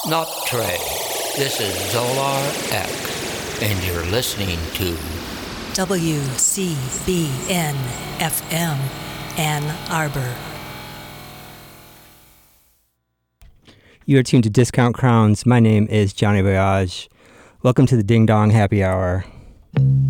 Not Trey. This is Zolar X, and you're listening to WCBN FM, Ann Arbor. You are tuned to Discount Crowns. My name is Johnny Voyage. Welcome to the Ding Dong Happy Hour.